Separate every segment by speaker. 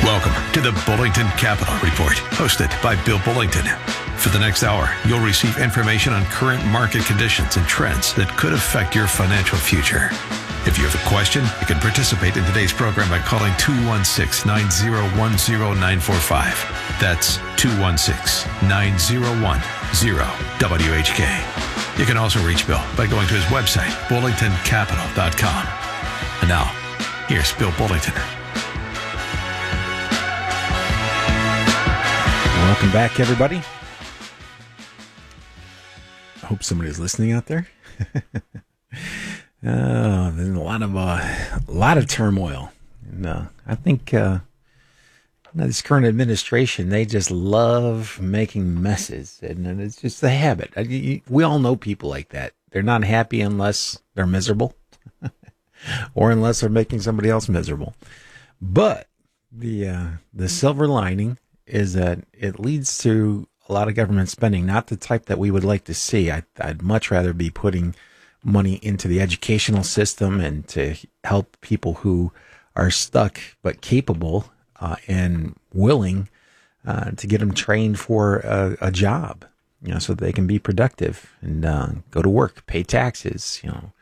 Speaker 1: Welcome to the Bullington Capital Report, hosted by Bill Bullington. For the next hour, you'll receive information on current market conditions and trends that could affect your financial future. If you have a question, you can participate in today's program by calling 216-901-0945. That's 216-901-0WHK. You can also reach Bill by going to his website, bullingtoncapital.com. And now, here's Bill Bullington.
Speaker 2: Welcome back, everybody. I hope somebody's listening out there. There's a lot of turmoil, and I think this current administration, they just love making messes, and it's just a habit. We all know people like that. They're not happy unless they're miserable, or unless they're making somebody else miserable. But the silver lining is that it leads to a lot of government spending, not the type that we would like to see. I'd much rather be putting money into the educational system and to help people who are stuck but capable and willing to get them trained for a job, so that they can be productive and go to work, pay taxes,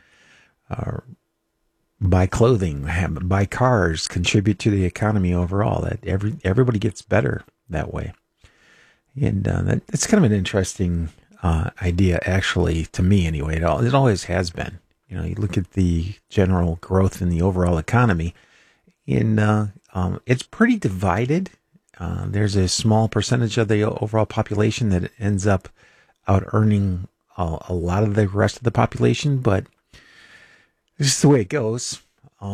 Speaker 2: buy clothing, buy cars, contribute to the economy overall. That everybody gets better that way. And that's kind of an interesting idea, actually, to me anyway. It always has been. You look at the general growth in the overall economy, and it's pretty divided. There's a small percentage of the overall population that ends up out earning a lot of the rest of the population, but it's just the way it goes.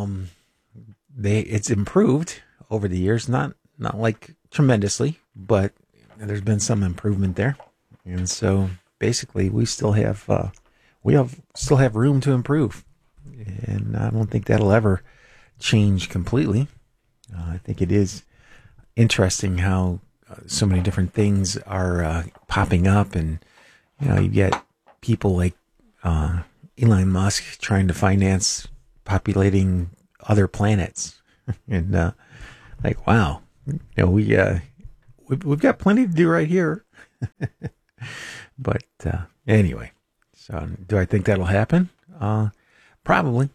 Speaker 2: It's improved over the years, not like tremendously, but there's been some improvement there. And so basically we still have room to improve. And I don't think that'll ever change completely. I think it is interesting how so many different things are popping up, and you get people like Elon Musk trying to finance populating other planets, and wow, we've got plenty to do right here. But anyway, so do I think that'll happen? Probably.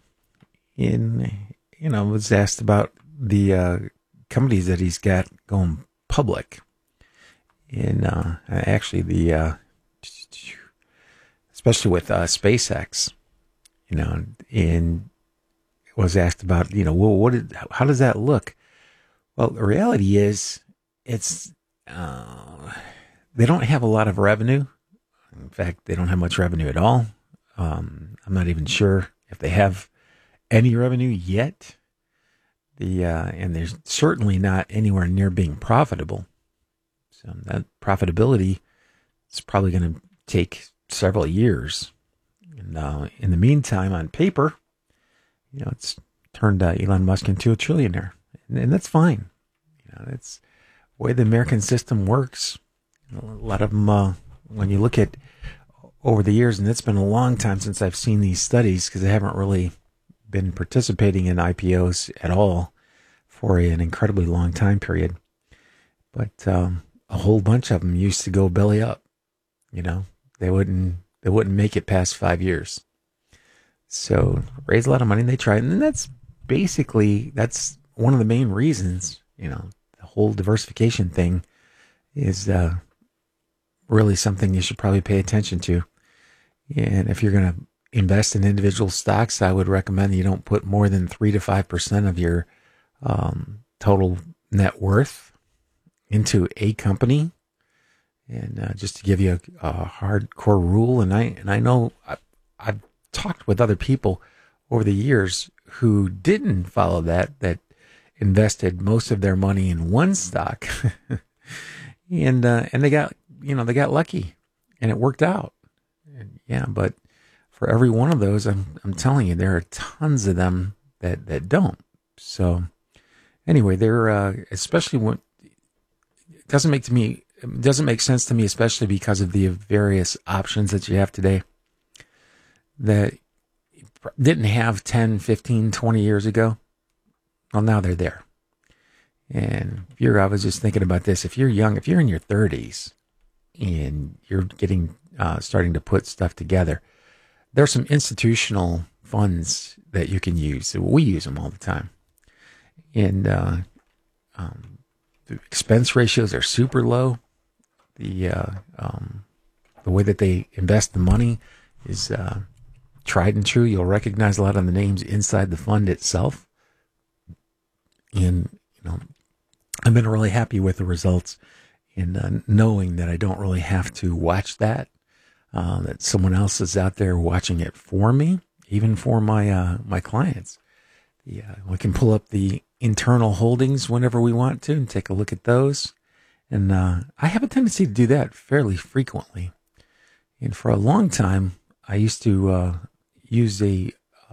Speaker 2: I was asked about the companies that he's got going public, and actually especially with SpaceX, and was asked about, how does that look? Well, the reality is it's they don't have a lot of revenue. In fact, they don't have much revenue at all. I'm not even sure if they have any revenue yet. And they're certainly not anywhere near being profitable. So that profitability is probably going to take several years. And in the meantime, on paper, it's turned Elon Musk into a trillionaire, and that's fine. That's the way the American system works. A lot of them, when you look at over the years, and it's been a long time since I've seen these studies because I haven't really been participating in IPOs at all for an incredibly long time period. But a whole bunch of them used to go belly up. They wouldn't make it past 5 years. So raise a lot of money, and they tried, and that's one of the main reasons. The whole diversification thing is really something you should probably pay attention to. And if you're going to invest in individual stocks, I would recommend you don't put more than 3 to 5% of your total net worth into a company. And just to give you a hardcore rule, and I know I've talked with other people over the years who didn't follow that invested most of their money in one stock, and they got lucky, and it worked out. And but for every one of those, I'm telling you, there are tons of them that don't. So anyway, they're especially when it doesn't make sense to me, especially because of the various options that you have today that didn't have 10, 15, 20 years ago. Well, now they're there. And I was just thinking about this. If you're young, if you're in your 30s and you're getting, starting to put stuff together, there's some institutional funds that you can use. We use them all the time. And the expense ratios are super low. The way that they invest the money is tried and true. You'll recognize a lot of the names inside the fund itself. And, I've been really happy with the results in knowing that I don't really have to watch that someone else is out there watching it for me, even for my clients. We can pull up the internal holdings whenever we want to and take a look at those. And I have a tendency to do that fairly frequently. And for a long time, I used to use a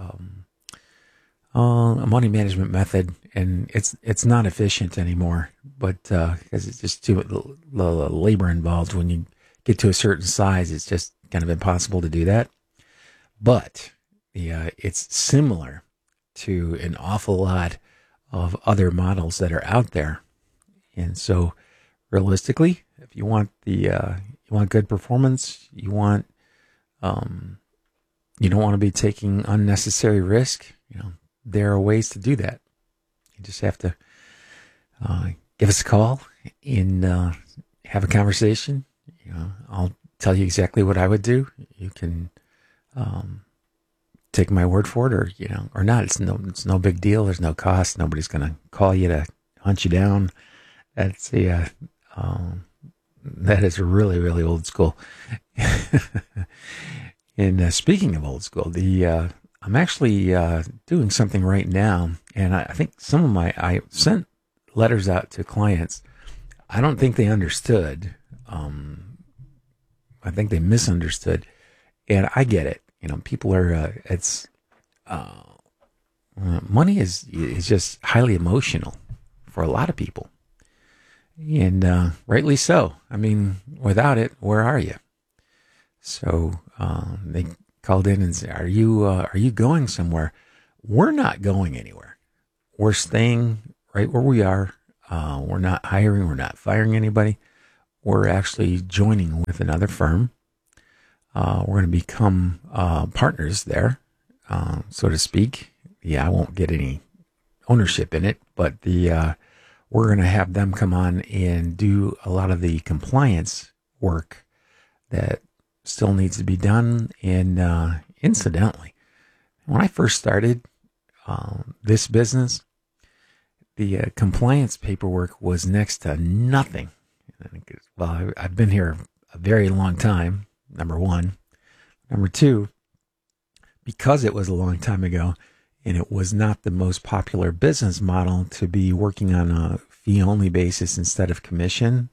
Speaker 2: money management method, and it's not efficient anymore. But because it's just too much labor involved. When you get to a certain size, it's just kind of impossible to do that. But it's similar to an awful lot of other models that are out there. And so, realistically, if you want you want good performance, you want you don't want to be taking unnecessary risk. There are ways to do that. You just have to give us a call and have a conversation. I'll tell you exactly what I would do. You can take my word for it, or not. It's no big deal. There's no cost. Nobody's going to call you to hunt you down. That's that is really, really old school. And speaking of old school, I'm actually doing something right now, and I think I sent letters out to clients. I don't think they understood. I think they misunderstood, and I get it. People are. Money is just highly emotional for a lot of people, and rightly so. I mean, without it, where are you? So they called in and said, "Are you going somewhere?" We're not going anywhere. We're staying right where we are. We're not hiring. We're not firing anybody. We're actually joining with another firm. We're going to become partners there, so to speak. Yeah, I won't get any ownership in it, but we're going to have them come on and do a lot of the compliance work that still needs to be done. And incidentally, when I first started this business, the compliance paperwork was next to nothing. Well, I've been here a very long time, number one. Number two, because it was a long time ago and it was not the most popular business model to be working on a fee-only basis instead of commission,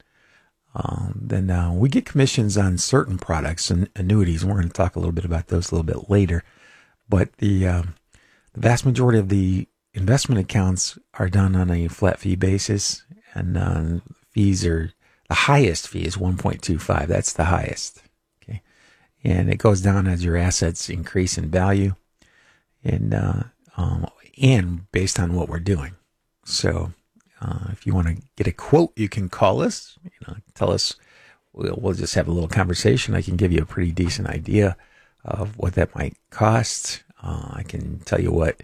Speaker 2: then we get commissions on certain products and annuities. And we're going to talk a little bit about those a little bit later. But the vast majority of the investment accounts are done on a flat fee basis, and fees are, the highest fee is 1.25. That's the highest. Okay. And it goes down as your assets increase in value and based on what we're doing. So, if you want to get a quote, you can call us, tell us, we'll just have a little conversation. I can give you a pretty decent idea of what that might cost. I can tell you what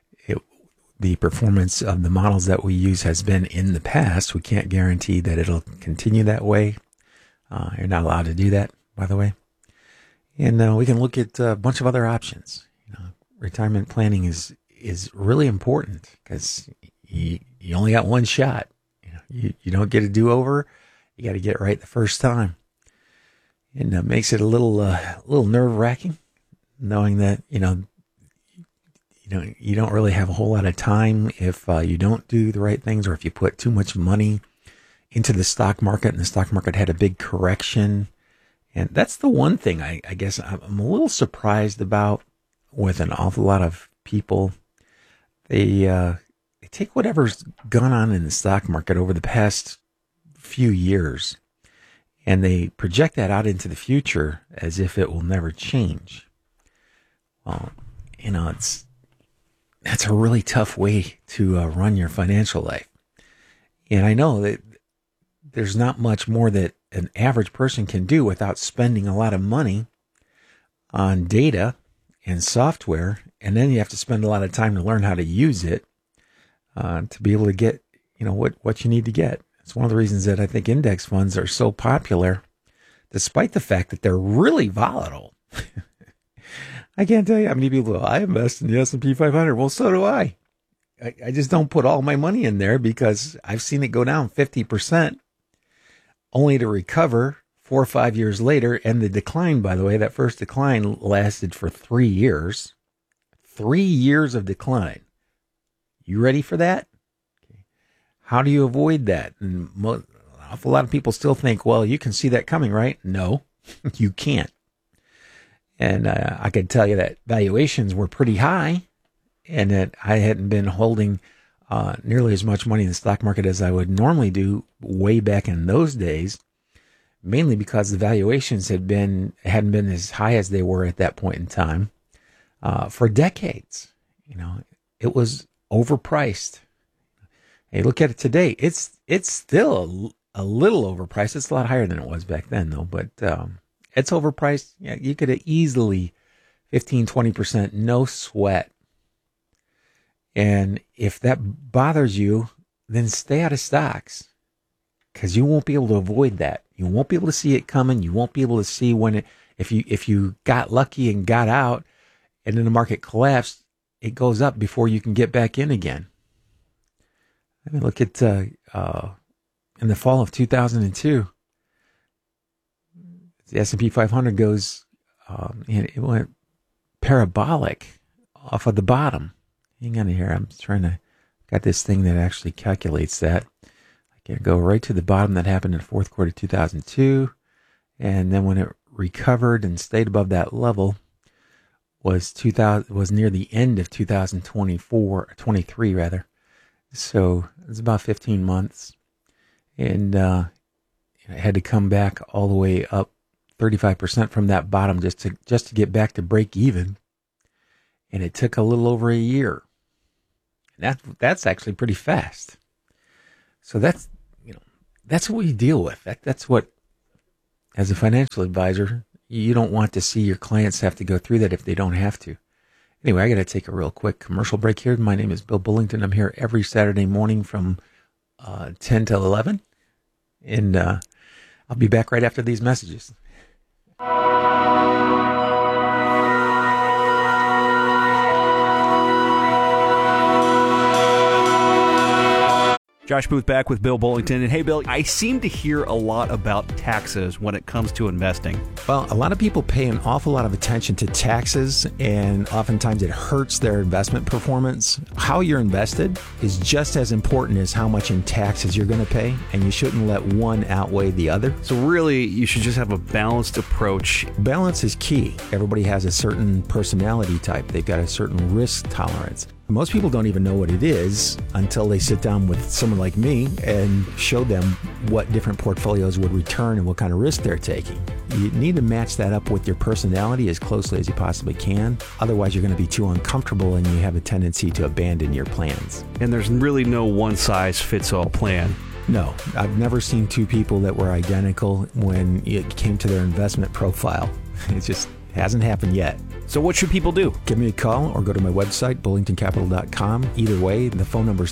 Speaker 2: the performance of the models that we use has been in the past. We can't guarantee that it'll continue that way. You're not allowed to do that, by the way. And we can look at a bunch of other options. Retirement planning is really important because you only got one shot. You don't get a do-over. You got to get it right the first time. And it makes it a little nerve-wracking knowing that, you don't really have a whole lot of time if you don't do the right things, or if you put too much money into the stock market and the stock market had a big correction. And that's the one thing I guess I'm a little surprised about with an awful lot of people. They take whatever's gone on in the stock market over the past few years and they project that out into the future as if it will never change. Well, that's a really tough way to run your financial life. And I know that there's not much more that an average person can do without spending a lot of money on data and software. And then you have to spend a lot of time to learn how to use it to be able to get, what you need to get. It's one of the reasons that I think index funds are so popular, despite the fact that they're really volatile. I can't tell you how many people go, I invest in the S&P 500. Well, so do I. I just don't put all my money in there because I've seen it go down 50%, only to recover 4 or 5 years later. And the decline, by the way, that first decline lasted for 3 years. 3 years of decline. You ready for that? Okay. How do you avoid that? And an awful lot of people still think, well, you can see that coming, right? No, you can't. And I could tell you that valuations were pretty high and that I hadn't been holding nearly as much money in the stock market as I would normally do way back in those days, mainly because the valuations hadn't been as high as they were at that point in time for decades. It was overpriced. Hey, look at it today. It's still a little overpriced. It's a lot higher than it was back then, though, but it's overpriced. Yeah, you could have easily 15, 20%, no sweat. And if that bothers you, then stay out of stocks because you won't be able to avoid that. You won't be able to see it coming. You won't be able to see when if you got lucky and got out and then the market collapsed, it goes up before you can get back in again. I mean, look at in the fall of 2002, the S&P 500 goes, and it went parabolic off of the bottom. Hang on here. I'm got this thing that actually calculates that. I can go right to the bottom. That happened in the fourth quarter of 2002. And then when it recovered and stayed above that level was near the end of 23 rather. So it's about 15 months. And it had to come back all the way up 35% from that bottom just to get back to break even. And it took a little over a year. That's actually pretty fast. So that's what we deal with. That's what, as a financial advisor, you don't want to see your clients have to go through that if they don't have to. Anyway, I got to take a real quick commercial break here. My name is Bill Bullington. I'm here every Saturday morning from 10 till 11. And I'll be back right after these messages.
Speaker 3: Josh Booth back with Bill Bullington. And hey, Bill, I seem to hear a lot about taxes when it comes to investing.
Speaker 2: Well, a lot of people pay an awful lot of attention to taxes, and oftentimes it hurts their investment performance. How you're invested is just as important as how much in taxes you're going to pay, and you shouldn't let one outweigh the other.
Speaker 3: So really, you should just have a balanced approach.
Speaker 2: Balance is key. Everybody has a certain personality type. They've got a certain risk tolerance. Most people don't even know what it is until they sit down with someone like me and show them what different portfolios would return and what kind of risk they're taking. You need to match that up with your personality as closely as you possibly can. Otherwise, you're going to be too uncomfortable and you have a tendency to abandon your plans.
Speaker 3: And there's really no one-size-fits-all plan.
Speaker 2: No, I've never seen two people that were identical when it came to their investment profile. It just hasn't happened yet.
Speaker 3: So what should people do?
Speaker 2: Give me a call or go to my website, bullingtoncapital.com. Either way, the phone number is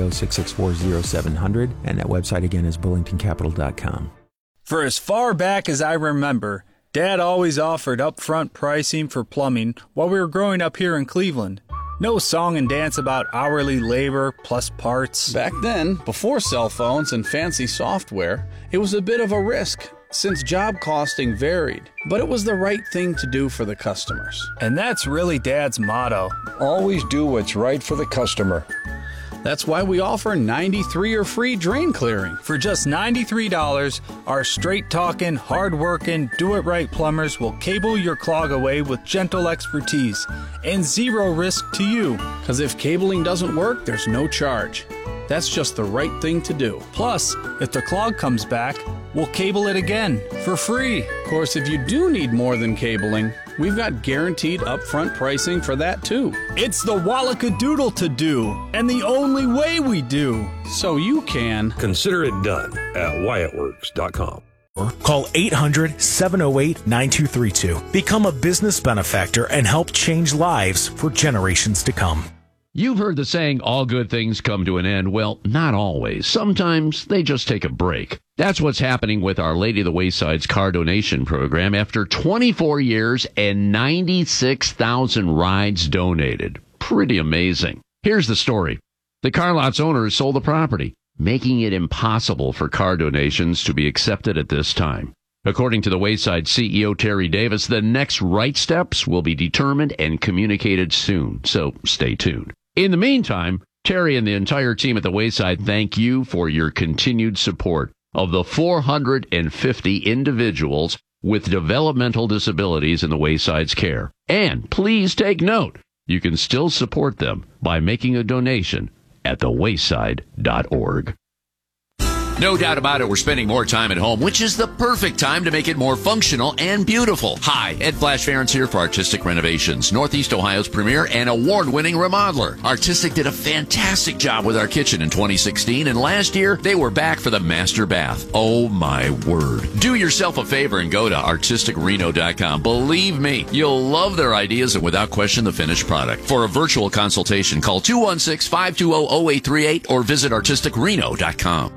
Speaker 2: 330-664-0700, and that website again is bullingtoncapital.com.
Speaker 4: For as far back as I remember, Dad always offered upfront pricing for plumbing while we were growing up here in Cleveland. No song and dance about hourly labor plus parts.
Speaker 5: Back then, before cell phones and fancy software, it was a bit of a risk, since job costing varied, but it was the right thing to do for the customers.
Speaker 4: And that's really Dad's motto.
Speaker 6: Always do what's right for the customer.
Speaker 5: That's why we offer 93 or free drain clearing.
Speaker 4: For just $93, our straight-talking, hard-working, do-it-right plumbers will cable your clog away with gentle expertise and zero risk to you.
Speaker 5: Because if cabling doesn't work, there's no charge. That's just the right thing to do.
Speaker 4: Plus, if the clog comes back, we'll cable it again for free.
Speaker 5: Of course, if you do need more than cabling, we've got guaranteed upfront pricing for that too.
Speaker 4: It's the Wallacadoodle to do, and the only way we do.
Speaker 5: So you can
Speaker 7: Consider it done at WyattWorks.com.
Speaker 8: Call 800-708-9232. Become a business benefactor and help change lives for generations to come.
Speaker 9: You've heard the saying, all good things come to an end. Well, not always. Sometimes they just take a break. That's what's happening with Our Lady of the Wayside's car donation program after 24 years and 96,000 rides donated. Pretty amazing. Here's the story. The car lot's owners sold the property, making it impossible for car donations to be accepted at this time. According to the Wayside CEO, Terry Davis, the next right steps will be determined and communicated soon, so stay tuned. In the meantime, Terry and the entire team at the Wayside thank you for your continued support of the 450 individuals with developmental disabilities in the Wayside's care. And please take note, you can still support them by making a donation at thewayside.org.
Speaker 10: No doubt about it, we're spending more time at home, which is the perfect time to make it more functional and beautiful. Hi, Ed Flash Ferentz here for Artistic Renovations, Northeast Ohio's premier and award-winning remodeler. Artistic did a fantastic job with our kitchen in 2016, and last year, they were back for the master bath. Oh my word. Do yourself a favor and go to artisticreno.com. Believe me, you'll love their ideas and without question the finished product. For a virtual consultation, call 216-520-0838 or visit artisticreno.com.